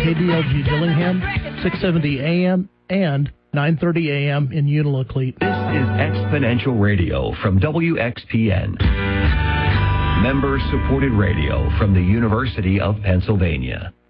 KDLG Dillingham, 670 AM and 9:30 AM in Unalakleet. This is Exponential Radio from WXPN. Member-supported radio from the University of Pennsylvania.